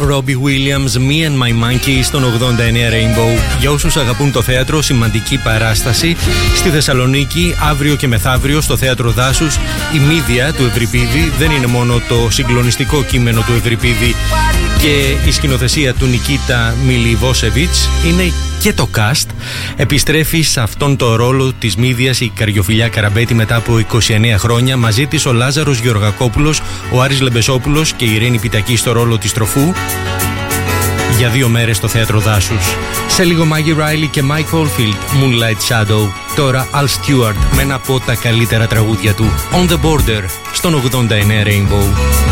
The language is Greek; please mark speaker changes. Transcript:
Speaker 1: Robbie Williams, Me and My Monkey στον 89 Rainbow. Για όσους αγαπούν το θέατρο, σημαντική παράσταση στη Θεσσαλονίκη αύριο και μεθαύριο στο Θέατρο Δάσους. Η Μύδια του Ευρυπίδη δεν είναι μόνο το συγκλονιστικό κείμενο του Ευρυπίδη και η σκηνοθεσία του Νικίτα Μιλιβόσεβιτς, είναι και το cast. Επιστρέφει σε αυτόν το ρόλο της Μύδιας η Καριοφιλιά Καραμπέτη μετά από 29 χρόνια. Μαζί της ο Λάζαρος Γεωργακόπουλος, ο Άρης Λεμπεσόπουλος και η Irene Πιτακή στο ρόλο της Τροφού. Για 2 μέρες στο Θέατρο Δάσους. Σε λίγο Maggie Riley και Mike Oldfield, Moonlight Shadow. Τώρα Al Stewart με ένα από τα καλύτερα τραγούδια του, On the Border, στον 89 Rainbow.